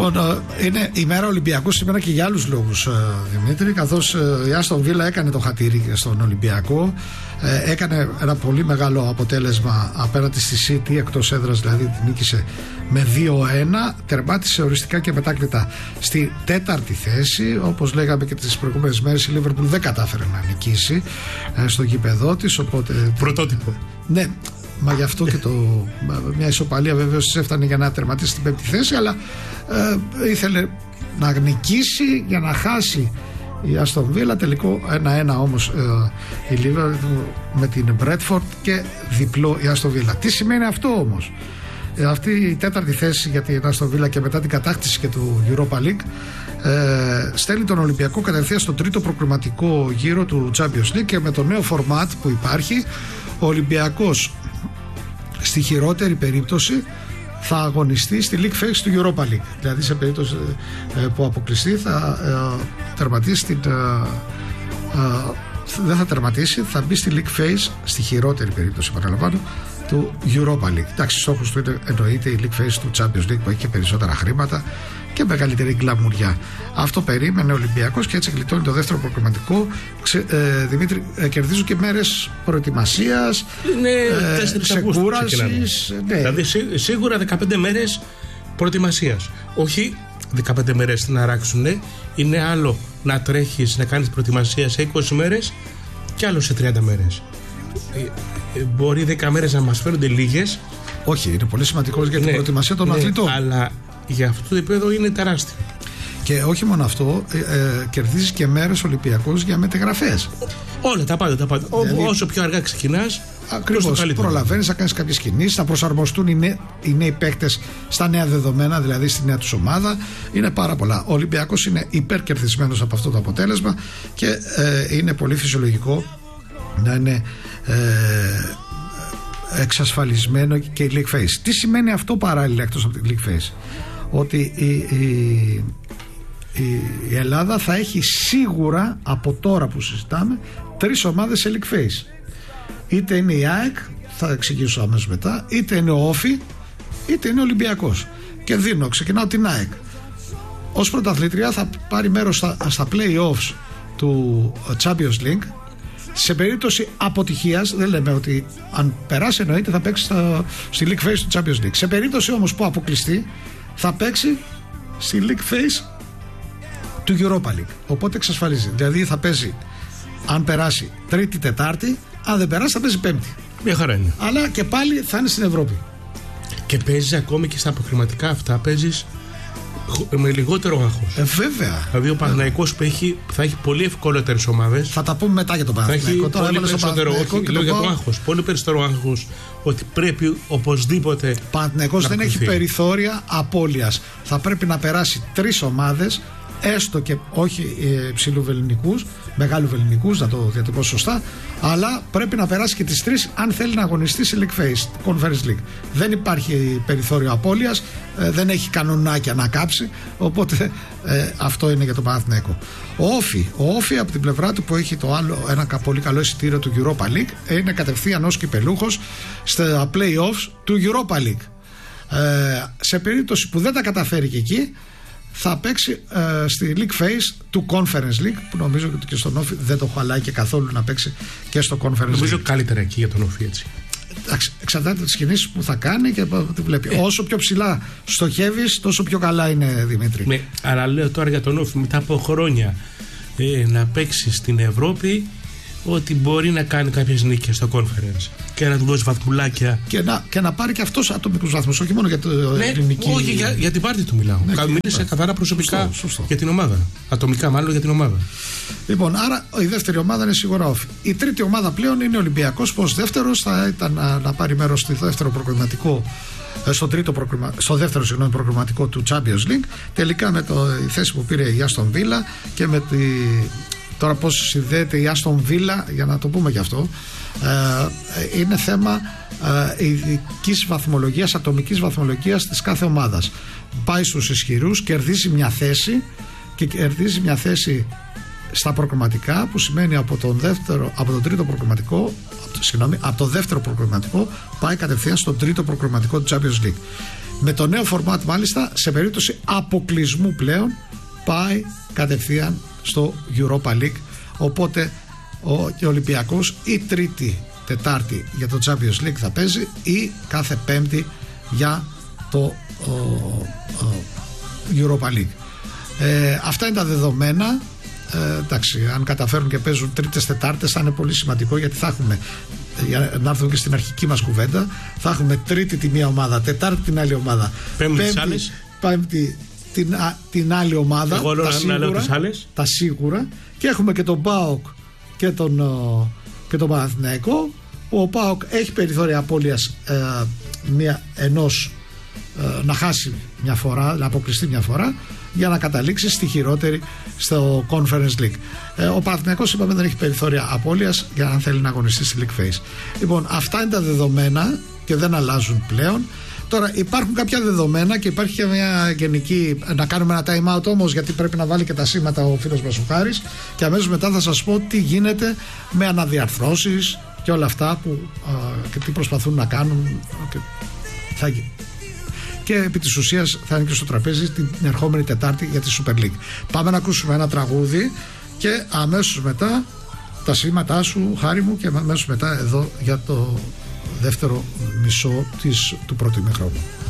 Λοιπόν, είναι η μέρα Ολυμπιακού σήμερα και για άλλους λόγους, Δημήτρη, καθώς η Άστον Βίλα έκανε το χατήρι στον Ολυμπιακό, έκανε ένα πολύ μεγάλο αποτέλεσμα απέναντι στη City, εκτός έδρας δηλαδή, την νίκησε με 2-1, τερμάτισε οριστικά και μετάκλητα στη 4η θέση. Όπως λέγαμε και τις προηγούμενες μέρες, η Λίβερπουλ δεν κατάφερε να νικήσει στο γήπεδό της, οπότε... Πρωτότυπο. Ναι. Μα γι' αυτό και μια ισοπαλία βεβαίως της έφτανε για να τερματίσει στην 5η θέση, αλλά ήθελε να νικήσει για να χάσει η Άστον Βίλα. Τελικό 1-1 όμως η Λίβερπουλ με την Μπρέτφορντ και διπλό η Άστον Βίλα. Τι σημαίνει αυτό όμως? Αυτή η 4η θέση για την Άστον Βίλα και μετά την κατάκτηση και του Europa League στέλνει τον Ολυμπιακό κατευθείαν στο τρίτο προκριματικό γύρο του Champions League, και με το νέο φορμάτ που υπάρχει, ο Ολυμπιακός στη χειρότερη περίπτωση θα αγωνιστεί στη League Phase του Europa League. Δηλαδή σε περίπτωση που αποκλειστεί θα τερματίσει δεν θα τερματίσει, θα μπει στη League Phase, στη χειρότερη περίπτωση παραλαμβάνω, του Europa League. Εντάξει, στόχος του εννοείται η League Phase του Champions League που έχει και περισσότερα χρήματα και μεγαλύτερη γκλαμουριά. Αυτό περίμενε ο Ολυμπιακός και έτσι γλιτώνει το δεύτερο προκριματικό. Δημήτρη, κερδίζουν και μέρες προετοιμασίας, ξεκούρασης. Ναι. Δηλαδή σίγουρα 15 μέρες προετοιμασίας. Όχι 15 μέρες να ράξουν. Είναι άλλο να τρέχεις, να κάνεις προετοιμασία σε 20 μέρες και άλλο σε 30 μέρες. Μπορεί 10 μέρες να μας φαίνονται λίγες. Όχι, είναι πολύ σημαντικό για την προετοιμασία των αθλητών. Αλλά για αυτό το επίπεδο είναι τεράστιο. Και όχι μόνο αυτό, κερδίζεις και μέρες Ολυμπιακός για μεταγραφές. Όλα τα πάντα. Δηλαδή, όσο πιο αργά ξεκινάς, ακριβώς, προλαβαίνεις να κάνεις κάποιες κινήσεις, να προσαρμοστούν οι νέοι παίκτες στα νέα δεδομένα, δηλαδή στη νέα τους ομάδα. Είναι πάρα πολλά. Ο Ολυμπιακός είναι υπερκερδισμένος από αυτό το αποτέλεσμα και είναι πολύ φυσιολογικό να είναι εξασφαλισμένο και η League Phase. Τι σημαίνει αυτό παράλληλα εκτός από την League Phase? Ότι η Ελλάδα θα έχει σίγουρα από τώρα που συζητάμε 3 ομάδες σε League Phase. Είτε είναι η ΑΕΚ, θα εξηγήσω αμέσως μετά, είτε είναι ο Όφι, είτε είναι ο Ολυμπιακός. Και ξεκινάω την ΑΕΚ. Ως πρωταθλήτρια θα πάρει μέρος στα play-offs του Champions League. Σε περίπτωση αποτυχίας, δεν λέμε ότι αν περάσει εννοείται θα παίξει στη League Phase του Champions League. Σε περίπτωση όμως που αποκλειστεί, θα παίξει στη League Phase του Europa League. Οπότε εξασφαλίζει. Δηλαδή θα παίζει, αν περάσει, Τρίτη, Τετάρτη, αν δεν περάσει θα παίζει Πέμπτη. Μια χαρά είναι. Αλλά και πάλι θα είναι στην Ευρώπη. Και παίζει ακόμη και στα αποχρηματικά αυτά, παίζεις με λιγότερο άγχος. Βέβαια. Δηλαδή ο Παναθηναϊκός θα έχει πολύ ευκολότερες ομάδες. Θα τα πούμε μετά για τον Παναθηναϊκό. Θα έχει πολύ περισσότερο, για το άγχος. Πολύ περισσότερο άγχος ότι πρέπει οπωσδήποτε. Ο Παναθηναϊκός δεν έχει περιθώρια απώλειας. Θα πρέπει να περάσει 3 ομάδες, έστω και όχι ψηλοβελληνικούς, μεγάλου-βελληνικούς, να το διατυπώσω σωστά, αλλά πρέπει να περάσει και τις 3 αν θέλει να αγωνιστεί σε League Phase, Conference League. Δεν υπάρχει περιθώριο απώλειας, δεν έχει κανονάκια να κάψει, οπότε αυτό είναι για τον Παναθηναϊκό. Ο Όφι από την πλευρά του που έχει ένα πολύ καλό εισιτήριο του Europa League, είναι κατευθείαν ως κυπελούχος στα play-offs του Europa League. Σε περίπτωση που δεν τα καταφέρει και εκεί, θα παίξει στη League Phase του Conference League, που νομίζω ότι και στον Όφι δεν το χαλάει και καθόλου να παίξει και στο Conference League. Νομίζω καλύτερα εκεί για τον Όφι, έτσι. Εντάξει, εξαρτάται τις κινήσεις που θα κάνει και τι βλέπει. Όσο πιο ψηλά στοχεύεις, τόσο πιο καλά είναι, Δημήτρη. Ναι, αλλά λέω τώρα για τον Όφι μετά από χρόνια να παίξει στην Ευρώπη, ότι μπορεί να κάνει κάποιες νίκες στο Conference και να του δώσει βαθμουλάκια. Και να πάρει και αυτός ατομικούς βαθμούς, όχι μόνο για το ελληνική. Όχι, για την πάρτι του μιλάω. Ναι, μίλησε καθαρά προσωπικά για την ομάδα. Ατομικά, μάλλον για την ομάδα. Λοιπόν, άρα η δεύτερη ομάδα είναι σίγουρα Όφι. Η τρίτη ομάδα πλέον είναι ο Ολυμπιακός, που ως δεύτερος θα ήταν να πάρει μέρος στο δεύτερο προκριματικό. Στο δεύτερο προκριματικό του Champions League. Τελικά με η θέση που πήρε η Άστον Βίλα και με τώρα πώς συνδέεται η Άστον Βίλα, για να το πούμε και αυτό, είναι θέμα ειδικής βαθμολογίας, ατομικής βαθμολογίας της κάθε ομάδας. Πάει στους ισχυρούς, κερδίζει μια θέση και κερδίζει μια θέση στα προκριματικά, που σημαίνει από το δεύτερο προκριματικό πάει κατευθείαν στο τρίτο προκριματικό του Champions League. Με το νέο φορμάτ μάλιστα, σε περίπτωση αποκλεισμού πλέον, πάει κατευθείαν στο Europa League. Οπότε ο Ολυμπιακός ή Τρίτη, Τετάρτη για το Champions League θα παίζει, ή κάθε Πέμπτη για το Europa League. Αυτά είναι τα δεδομένα. Εντάξει, αν καταφέρουν και παίζουν Τρίτες, Τετάρτες θα είναι πολύ σημαντικό, γιατί θα έχουμε, για να έρθουμε και στην αρχική μας κουβέντα, θα έχουμε Τρίτη τη μία ομάδα, Τετάρτη την άλλη ομάδα, Πέμπτη την άλλη ομάδα. Εγώ τα σίγουρα, και έχουμε και τον ΠΑΟΚ και τον Παναθηναϊκό. Ο ΠΑΟΚ έχει περιθώρια απώλειας να χάσει μια φορά, να αποκλειστεί μια φορά, για να καταλήξει στη χειρότερη στο Conference League. Ο Παναθηναϊκός, είπαμε, δεν έχει περιθώρια απώλειας για αν θέλει να αγωνιστεί στη League Phase. Λοιπόν, αυτά είναι τα δεδομένα και δεν αλλάζουν πλέον. Τώρα υπάρχουν κάποια δεδομένα και υπάρχει και μια γενική. Να κάνουμε ένα time out όμως, γιατί πρέπει να βάλει και τα σήματα ο φίλος μας ο Χάρης, και αμέσως μετά θα σας πω τι γίνεται με αναδιαρθρώσεις και όλα αυτά και τι προσπαθούν να κάνουν και επί της ουσίας θα είναι και στο τραπέζι την ερχόμενη Τετάρτη για τη Super League. Πάμε να ακούσουμε ένα τραγούδι και αμέσως μετά τα σήματα σου, Χάρη μου, και αμέσως μετά εδώ για το δεύτερο μισό του πρώτου ημιχρόνου.